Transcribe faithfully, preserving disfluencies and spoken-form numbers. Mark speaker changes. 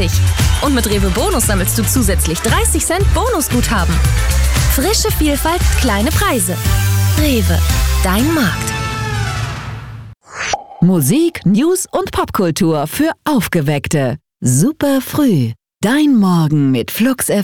Speaker 1: dreißig. Und mit Rewe Bonus sammelst du zusätzlich dreißig Cent Bonusguthaben. Frische Vielfalt, kleine Preise. Rewe, dein Markt.
Speaker 2: Musik, News und Popkultur für Aufgeweckte. Super früh. Dein Morgen mit Flux F M.